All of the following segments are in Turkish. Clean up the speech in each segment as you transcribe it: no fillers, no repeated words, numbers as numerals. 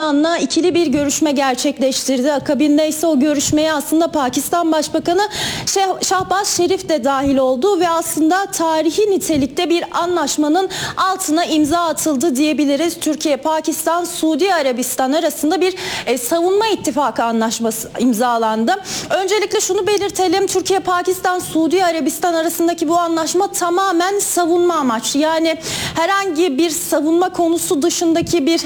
Erdoğan'la ikili bir görüşme gerçekleştirdi. Akabinde ise o görüşmeye aslında Pakistan Başbakanı Şahbaz Şerif de dahil oldu ve aslında tarihi nitelikte bir anlaşmanın altına imza atıldı diyebiliriz. Türkiye, Pakistan, Suudi Arabistan arasında bir savunma ittifakı anlaşması imzalandı. Öncelikle şunu belirtelim. Türkiye, Pakistan, Suudi Arabistan arasındaki bu anlaşma tamamen savunma amaçlı. Yani herhangi bir savunma konusu dışındaki bir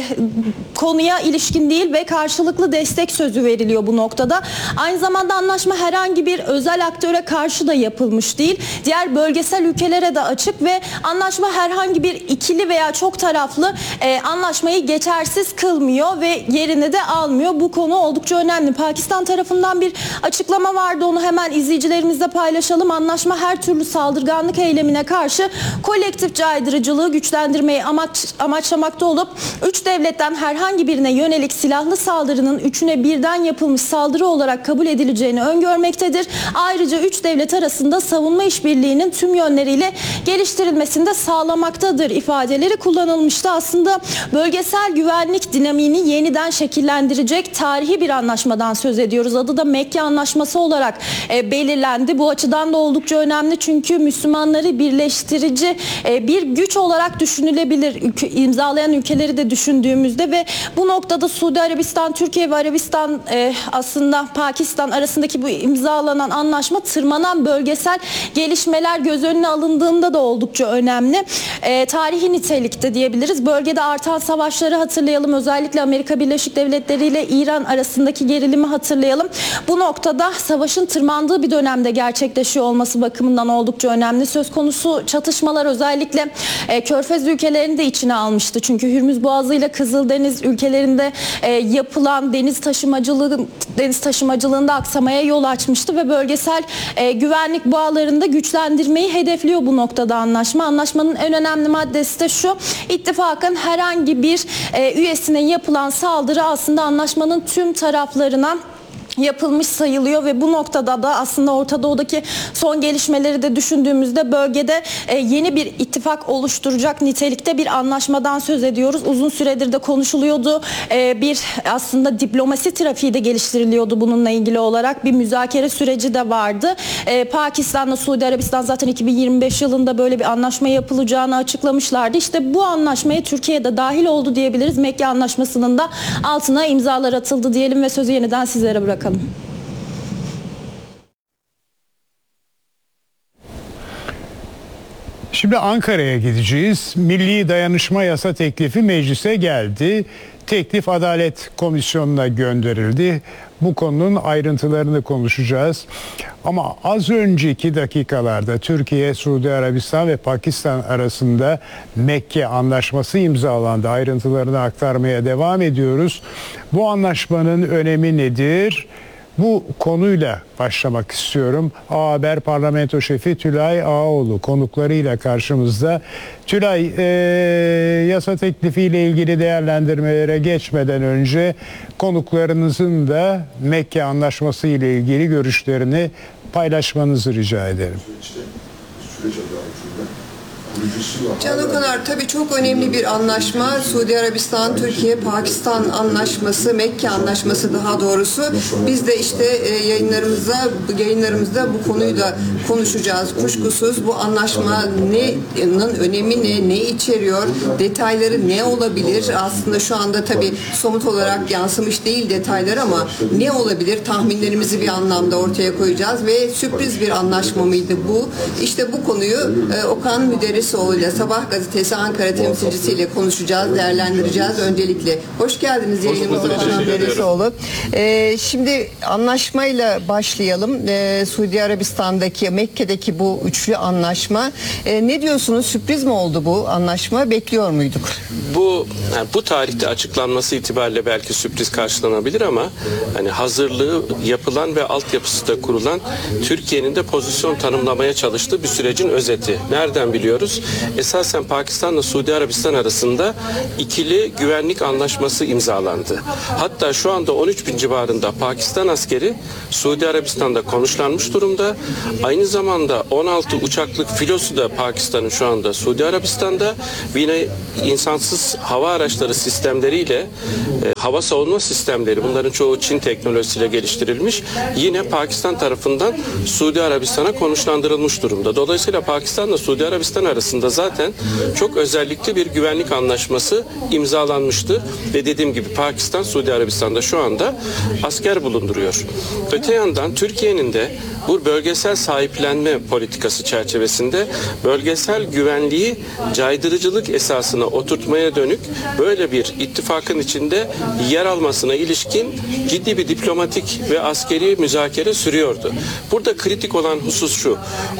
konuya ilişkin değil ve karşılıklı destek sözü veriliyor bu noktada. Aynı zamanda anlaşma herhangi bir özel aktöre karşı da yapılmış değil. Diğer bölgesel ülkelere de açık ve anlaşma herhangi bir ikili veya çok taraflı anlaşmayı geçersiz kılmıyor ve yerini de almıyor. Bu konu oldukça önemli. Pakistan tarafından bir açıklama vardı. Onu hemen izleyicilerimizle paylaşalım. Anlaşma her türlü saldırganlık eylemine karşı kolektif caydırıcılığı güçlendirmeyi amaçlamakta olup 3 devletten herhangi birine yönelik silahlı saldırının 3'üne birden yapılmış saldırı olarak kabul edileceğini öngörmektedir. Ayrıca 3 devlet arasında savunma işbirliğinin tüm yönleriyle geliştirilmesini de sağlamaktadır ifadeleri kullanılmıştı. Aslında bölgesel güvenlik dinamiğini yeniden şekillendirecek tarihi bir anlaşmadan söz ediyoruz. Adı da Mekke Anlaşması olarak belirlendi. Bu açıdan da oldukça önemli çünkü Müslümanları birleştirici bir güç olarak düşünülebilir. İmzalayan ülkeleri de düşündüğümüzde ve bu noktada Suudi Arabistan, Türkiye ve Arabistan aslında Pakistan arasındaki bu imzalanan anlaşma tırmanan bölgesel gelişmeler göz önüne alındığında da oldukça önemli. Tarihi nitelikte diyebiliriz. Bölgede artan savaşları hatırlayalım. Özellikle Amerika Birleşik Devletleri ile İran arasındaki gerilimi hatırlayalım. Bu noktada savaşın tırmandığı bir dönemde gerçekleşiyor olması bakımından oldukça önemli. Söz konusu çatışmalar özellikle Körfez ülkelerini de içine almıştı. Çünkü Hürmüz Boğazı ile Kızıldeniz ülkelerinde yapılan deniz taşımacılığında aksamaya yol açmıştı ve bölgesel güvenlik bağlarını da güçlendirmeyi hedefliyor bu noktada anlaşma. Anlaşmanın en önemli maddesi de şu: ittifakın herhangi bir üyesine yapılan saldırı aslında anlaşmanın tüm taraflarına yapılmış sayılıyor ve bu noktada da aslında Orta Doğu'daki son gelişmeleri de düşündüğümüzde bölgede yeni bir ittifak oluşturacak nitelikte bir anlaşmadan söz ediyoruz. Uzun süredir de konuşuluyordu. Bir aslında diplomasi trafiği de geliştiriliyordu bununla ilgili olarak. Bir müzakere süreci de vardı. Pakistan'la Suudi Arabistan zaten 2025 yılında böyle bir anlaşma yapılacağını açıklamışlardı. İşte bu anlaşmaya Türkiye de dahil oldu diyebiliriz. Mekke Anlaşması'nın da altına imzalar atıldı diyelim ve sözü yeniden sizlere bırakalım. Şimdi Ankara'ya gideceğiz. Milli Dayanışma Yasa teklifi meclise geldi. Teklif Adalet Komisyonu'na gönderildi. Bu konunun ayrıntılarını konuşacağız. Ama az önceki dakikalarda Türkiye, Suudi Arabistan ve Pakistan arasında Mekke Anlaşması imzalandı. Ayrıntılarını aktarmaya devam ediyoruz. Bu anlaşmanın önemi nedir? Bu konuyla başlamak istiyorum. A Haber Parlamento Şefi Tülay Ağaoğlu konuklarıyla karşımızda. Tülay, yasa teklifiyle ilgili değerlendirmelere geçmeden önce konuklarınızın da Mekke Anlaşması ile ilgili görüşlerini paylaşmanızı rica ederim. Can Okanar, tabii çok önemli bir anlaşma. Suudi Arabistan, Türkiye, Pakistan anlaşması, Mekke Anlaşması daha doğrusu. Biz de işte yayınlarımızda bu konuyu da konuşacağız. Kuşkusuz bu anlaşmanın önemi ne içeriyor, detayları ne olabilir? Aslında şu anda tabii somut olarak yansımış değil detaylar ama ne olabilir? Tahminlerimizi bir anlamda ortaya koyacağız ve sürpriz bir anlaşma mıydı bu? İşte bu konuyu Okan Müderrisoğlu ile Sabah gazetesi Ankara temsilcisiyle konuşacağız, değerlendireceğiz. Öncelikle hoş geldiniz yayınımıza Okan Müderrisoğlu. Şimdi anlaşmayla başlayalım. Suudi Arabistan'daki, Mekke'deki bu üçlü anlaşma. Ne diyorsunuz? Sürpriz mi oldu bu anlaşma? Bekliyor muyduk? Bu tarihte açıklanması itibariyle belki sürpriz karşılanabilir ama hani hazırlığı yapılan ve altyapısı da kurulan Türkiye'nin de pozisyon tanımlamaya çalıştığı bir sürecin özeti. Nereden biliyoruz? biliyoruz. Esasen Pakistan'la Suudi Arabistan arasında ikili güvenlik anlaşması imzalandı. Hatta şu anda 13.000 civarında Pakistan askeri Suudi Arabistan'da konuşlanmış durumda. Aynı zamanda 16 uçaklık filosu da Pakistan'ın şu anda Suudi Arabistan'da. Yine insansız hava araçları sistemleriyle hava savunma sistemleri, bunların çoğu Çin teknolojisiyle geliştirilmiş, yine Pakistan tarafından Suudi Arabistan'a konuşlandırılmış durumda. Dolayısıyla Pakistan'la Suudi Arabistan arasında zaten çok özellikli bir güvenlik anlaşması imzalanmıştı ve dediğim gibi Pakistan Suudi Arabistan'da şu anda asker bulunduruyor. Öte yandan Türkiye'nin de bu bölgesel sahiplenme politikası çerçevesinde bölgesel güvenliği caydırıcılık esasına oturtmaya dönük böyle bir ittifakın içinde yer almasına ilişkin ciddi bir diplomatik ve askeri müzakere sürüyordu. Burada kritik olan husus şu: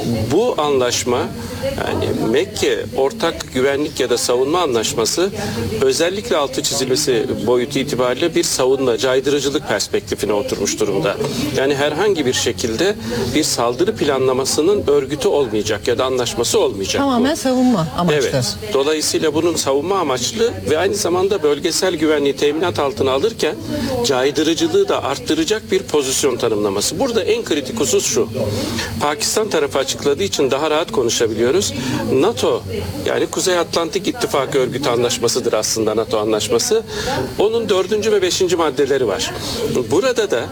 bu anlaşma, yani Mekke Ortak Güvenlik ya da Savunma Anlaşması, özellikle altı çizilmesi boyutu itibariyle bir savunma, caydırıcılık perspektifine oturmuş durumda. Yani herhangi bir şekilde bir saldırı planlamasının örgütü olmayacak ya da anlaşması olmayacak. Tamamen savunma amaçlı. Evet. Dolayısıyla bunun savunma amaçlı ve aynı zamanda bölgesel güvenliği teminat altına alırken caydırıcılığı da arttıracak bir pozisyon tanımlaması. Burada en kritik husus şu: Pakistan tarafı açıkladığı için daha rahat konuşabiliyoruz. NATO, yani Kuzey Atlantik İttifakı Örgütü Anlaşması'dır aslında NATO anlaşması. Onun 4. ve 5. maddeleri var. Burada da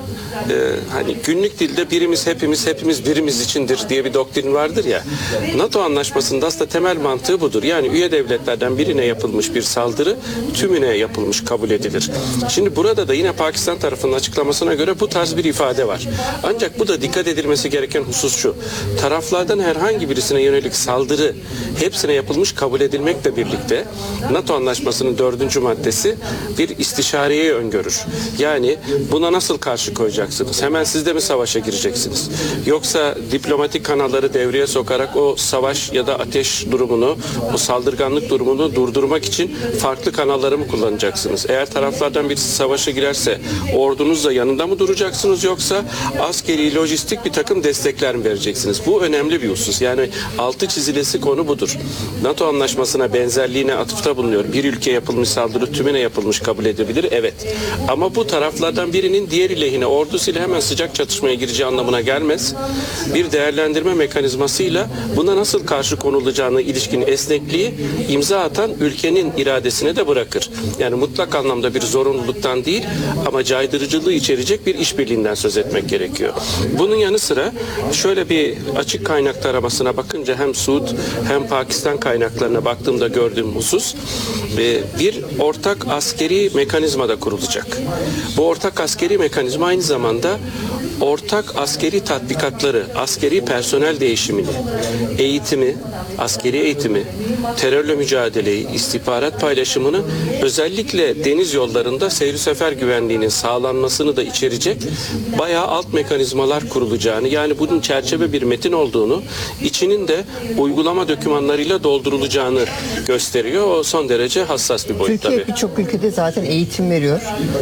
hani günlük dilde birimiz hepimiz, hepimiz birimiz içindir diye bir doktrin vardır ya. NATO anlaşmasında aslında temel mantığı budur. Yani üye devletlerden birine yapılmış bir saldırı tümüne yapılmış kabul edilir. Şimdi burada da yine Pakistan tarafının açıklamasına göre bu tarz bir ifade var. Ancak bu da dikkat edilmesi gereken husus şu: taraflardan herhangi birisine yönelik saldırı hepsine yapılmış kabul edilmekle birlikte NATO anlaşmasının 4. maddesi bir istişareyi öngörür. Yani buna nasıl karşı koyacaksınız? Hemen siz de mi savaşa gireceksiniz? Yoksa diplomatik kanalları devreye sokarak o savaş ya da ateş durumunu, o saldırganlık durumunu durdurmak için farklı kanalları mı kullanacaksınız? Eğer taraflardan birisi savaşa girerse ordunuzla yanında mı duracaksınız, yoksa askeri, lojistik bir takım destekler mi vereceksiniz? Bu önemli bir husus. Yani altı çizilesi konu budur. NATO anlaşmasına benzerliğine atıfta bulunuyor. Bir ülke yapılmış saldırı tümüne yapılmış kabul edebilir. Evet. Ama bu taraflardan birinin diğeri lehine ordusuyla hemen sıcak çatışmaya gireceği anlamına gelmez. Bir değerlendirme mekanizmasıyla buna nasıl karşı konulacağına ilişkin esnekliği imza atan ülkenin iradesine de bırakır. Yani mutlak anlamda bir zorunluluktan değil ama caydırıcılığı içerecek bir işbirliğinden söz etmek gerekiyor. Bunun yanı sıra şöyle bir açık kaynak taramasına bakınca hem Suud hem Pakistan kaynaklarına baktığımda gördüğüm husus, bir ortak askeri mekanizma da kurulacak. Bu ortak askeri mekanizma aynı zamanda ortak askeri tatbikatları, askeri personel değişimini, eğitimi, askeri eğitimi, terörle mücadeleyi, istihbarat paylaşımını, özellikle deniz yollarında seyir sefer güvenliğinin sağlanmasını da içerecek bayağı alt mekanizmalar kurulacağını, yani bunun çerçeve bir metin olduğunu, içinin de uygulama dokümanlarıyla doldurulacağını gösteriyor. O son derece hassas bir boyut Türkiye tabii. birçok ülkede zaten eğitim veriyor.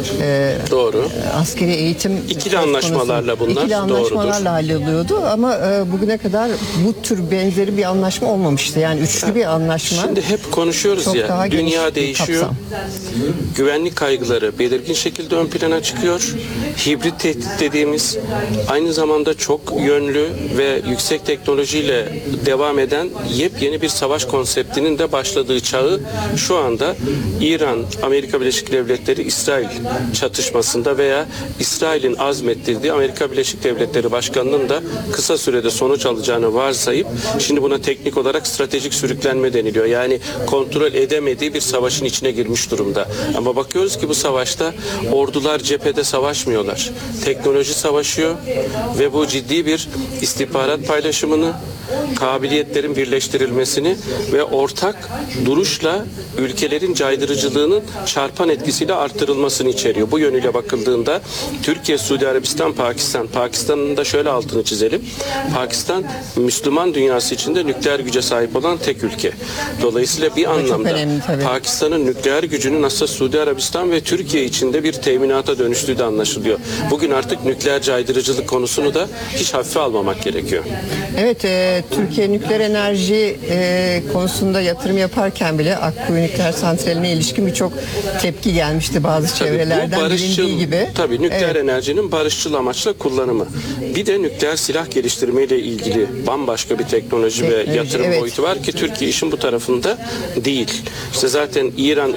Doğru. Askeri eğitim İkili anlaşmalarla bunlar İkili anlaşmalarla doğrudur. halloluyordu ama bugüne kadar bu tür benzeri bir anlaşma olmamıştı. Yani üçlü bir anlaşma. Şimdi hep konuşuyoruz Çok daha ya, geniş dünya bir değişiyor. kapsam. Güvenlik kaygıları belirgin şekilde ön plana çıkıyor. Hibrit tehdit dediğimiz, aynı zamanda çok yönlü ve yüksek teknolojiyle devam eden yepyeni bir savaş konseptinin de başladığı çağı şu anda İran, Amerika Birleşik Devletleri, İsrail çatışmasında veya İsrail'in azmettirdiği Amerika Birleşik Devletleri Başkanı'nın da kısa sürede sonuç alacağını varsayıp şimdi buna teknik olarak stratejik sürüklenme deniliyor. Yani kontrol edemediği bir savaşın içine girmiş durumda. Ama bakıyoruz ki bu savaşta ordular cephede savaşmıyorlar. Teknoloji savaşıyor ve bu ciddi bir istihbarat paylaşımını, kabiliyetlerin birleştirilmesini ve ortak duruşla ülkelerin caydırıcılığının çarpan etkisiyle artırılmasını içeriyor. Bu yönüyle bakıldığında Türkiye, Suudi Arabistan, Pakistan'ın da şöyle altını çizelim. Pakistan, Müslüman dünyası içinde nükleer güce sahip olan tek ülke. Dolayısıyla bir anlamda Pakistan'ın nükleer gücünün aslında Suudi Arabistan ve Türkiye içinde bir teminata dönüştüğü de anlaşılıyor. Bugün artık nükleer caydırıcılık konusunu da hiç hafife almamak gerekiyor. Evet, Türkiye nükleer enerji konusunda yatırım yaparken bile Akkuyu Nükleer Santrali'ne ilişkin birçok tepki gelmişti bazı çevrelerden bilindiği gibi. Tabii nükleer enerjinin barışçıl amaçla kullanımı. Bir de nükleer silah geliştirmeyle ilgili bambaşka bir teknoloji ve yatırım boyutu var ki Türkiye işin bu tarafında değil. İşte zaten İran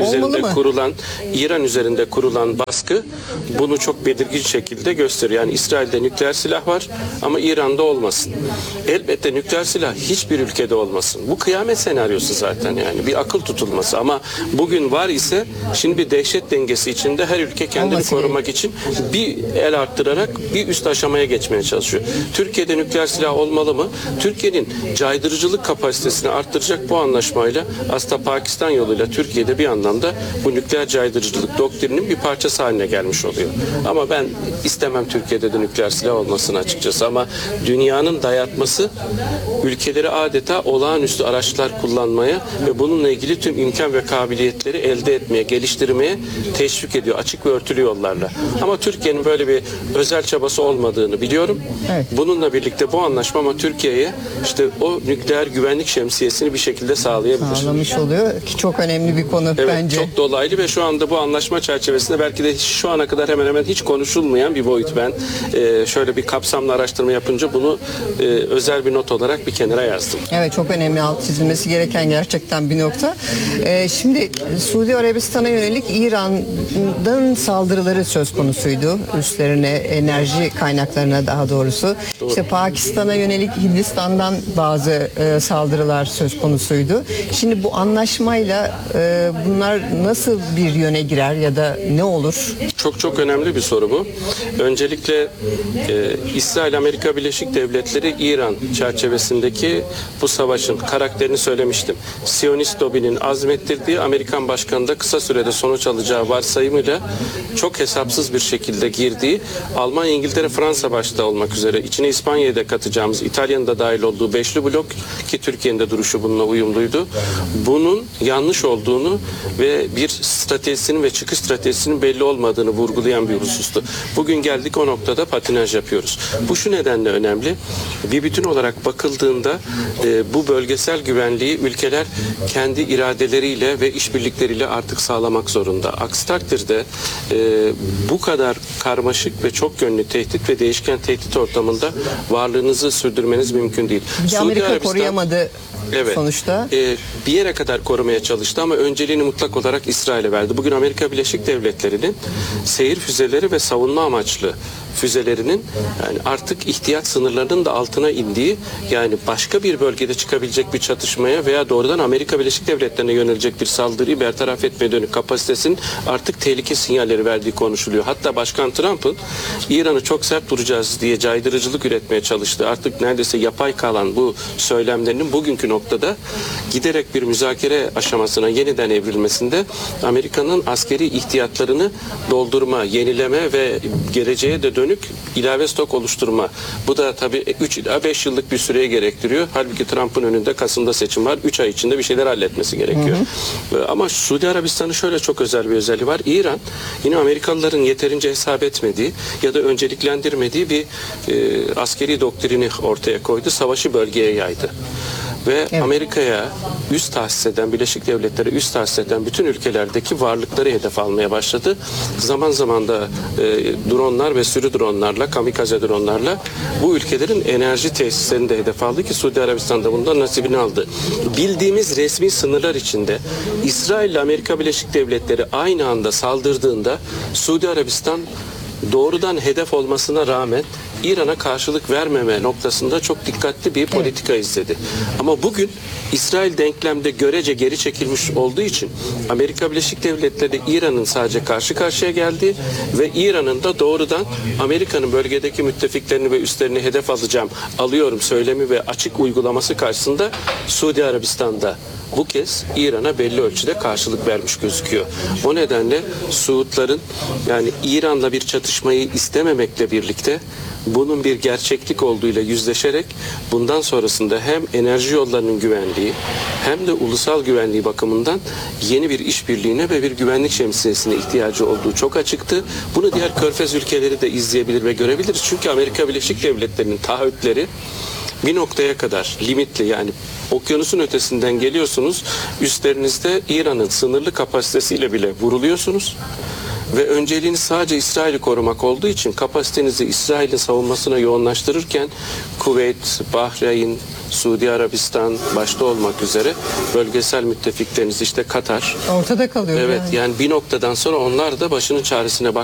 üzerinde kurulan baskı bunu çok belirgin şekilde gösteriyor. Yani İsrail'de nükleer silah var ama İran'da olmasın. Elbette nükleer silah hiçbir ülkede olmasın. Bu kıyamet senaryosu zaten, yani bir akıl tutulması, ama bugün var ise şimdi bir dehşet dengesi içinde her ülke kendini korumak için bir el arttırarak bir üst aşamaya geçmeye çalışıyor. Türkiye'de nükleer silah olmalı mı? Türkiye'nin caydırıcılık kapasitesini arttıracak bu anlaşmayla aslında Pakistan yoluyla Türkiye'de bir anlamda bu nükleer caydırıcılık doktrininin bir parçası haline gelmiş oluyor. Ama ben istemem Türkiye'de de nükleer silah olmasını açıkçası, ama dünyanın dayatması ülkeleri adeta olağanüstü araçlar kullanmaya ve bununla ilgili tüm imkan ve kabiliyetleri elde etmeye, geliştirmeye teşvik ediyor açık ve örtülü yollarla. Ama Türkiye'nin böyle bir özel çabası olmadığını biliyorum. Evet. Bununla birlikte bu anlaşma ama Türkiye'ye işte o nükleer güvenlik şemsiyesini bir şekilde sağlayabilir. Sağlamış oluyor ki çok önemli bir konu bence. Çok dolaylı ve şu anda bu anlaşma çerçevesinde belki de şu ana kadar hemen hemen hiç konuşulmayan bir boyut. Ben şöyle bir kapsamlı araştırma yapınca bunu özel bir not olarak bir kenara yazdım. Evet, çok önemli, alt çizilmesi gereken gerçekten bir nokta. Şimdi Suudi Arabistan'a yönelik İran'dan saldırıları söz konusuydu. Üstlerine, enerji kaynaklarına daha doğrusu. Doğru. İşte Pakistan'a yönelik Hindistan'dan bazı saldırılar söz konusuydu. Şimdi bu anlaşmayla bunlar nasıl bir yöne girer ya da ne olur? Çok önemli bir soru bu. Öncelikle İsrail-Amerika Birleşik Devletleri İran çerçevesindeki bu savaşın karakterini söylemiştim. Siyonist lobinin azmettirdiği, Amerikan başkanı da kısa sürede sonuç alacağı varsayımıyla çok hesapsız bir şekilde girdiği, Almanya, İngiltere, Fransa başta olmak üzere içine İspanya'yı da katacağımız, İtalya'nın da dahil olduğu beşli blok ki Türkiye'nin de duruşu bununla uyumluydu. Bunun yanlış olduğunu ve bir stratejisinin ve çıkış stratejisinin belli olmadığını vurgulayan bir husustu. Bugün geldik o noktada patinaj yapıyoruz. Bu şu nedenle önemli. Bir bütün olarak bakıldığında bu bölgesel güvenliği ülkeler kendi iradeleriyle ve işbirlikleriyle artık sağlamak zorunda. Aksi takdirde bu kadar karmaşık ve çok yönlü tehdit ve değişken tehdit ortamında varlığınızı sürdürmeniz mümkün değil. Amerika koruyamadı. Evet. Sonuçta Bir yere kadar korumaya çalıştı ama önceliğini mutlak olarak İsrail'e verdi. Bugün Amerika Birleşik Devletleri'nin seyir füzeleri ve savunma amaçlı füzelerinin yani artık ihtiyaç sınırlarının da altına indiği, yani başka bir bölgede çıkabilecek bir çatışmaya veya doğrudan Amerika Birleşik Devletleri'ne yönelecek bir saldırıyı bertaraf etmeye dönük kapasitesinin artık tehlike sinyalleri verdiği konuşuluyor. Hatta Başkan Trump'ın İran'ı çok sert vuracağız diye caydırıcılık üretmeye çalıştığı, artık neredeyse yapay kalan bu söylemlerinin bugünkü noktada giderek bir müzakere aşamasına yeniden evrilmesinde Amerika'nın askeri ihtiyatlarını doldurma, yenileme ve geleceğe de dönük ilave stok oluşturma. Bu da tabii 3 ila 5 yıllık bir süreye gerektiriyor. Halbuki Trump'ın önünde Kasım'da seçim var. 3 ay içinde bir şeyler halletmesi gerekiyor. Ama Suudi Arabistan'ın şöyle çok özel bir özelliği var. İran yine Amerikalıların yeterince hesap etmediği ya da önceliklendirmediği bir askeri doktrini ortaya koydu. Savaşı bölgeye yaydı. Ve Amerika'ya üst tahsis eden, Birleşik Devletler'e üst tahsis eden bütün ülkelerdeki varlıkları hedef almaya başladı. Zaman zaman da dronlar ve sürü dronlarla, kamikaze dronlarla bu ülkelerin enerji tesislerini de hedef aldı ki Suudi Arabistan'da bundan nasibini aldı. Bildiğimiz resmi sınırlar içinde İsrail ile Amerika Birleşik Devletleri aynı anda saldırdığında Suudi Arabistan doğrudan hedef olmasına rağmen İran'a karşılık vermeme noktasında çok dikkatli bir politika izledi. Ama bugün İsrail denklemde görece geri çekilmiş olduğu için Amerika Birleşik Devletleri İran'ın sadece karşı karşıya geldiği ve İran'ın da doğrudan Amerika'nın bölgedeki müttefiklerini ve üslerini hedef alıyorum söylemi ve açık uygulaması karşısında Suudi Arabistan'da bu kez İran'a belli ölçüde karşılık vermiş gözüküyor. O nedenle Suudların yani İran'la bir çatışmayı istememekle birlikte bunun bir gerçeklik olduğuyla yüzleşerek bundan sonrasında hem enerji yollarının güvenliği hem de ulusal güvenliği bakımından yeni bir işbirliğine ve bir güvenlik şemsiyesine ihtiyacı olduğu çok açıktı. Bunu diğer Körfez ülkeleri de izleyebilir ve görebiliriz. Çünkü Amerika Birleşik Devletleri'nin taahhütleri bir noktaya kadar limitli, yani okyanusun ötesinden geliyorsunuz, üstlerinizde İran'ın sınırlı kapasitesiyle bile vuruluyorsunuz. Ve önceliğiniz sadece İsrail'i korumak olduğu için kapasitenizi İsrail'in savunmasına yoğunlaştırırken Kuveyt, Bahreyn, Suudi Arabistan başta olmak üzere bölgesel müttefikleriniz işte Katar. Ortada kalıyor. Evet, yani bir noktadan sonra onlar da başının çaresine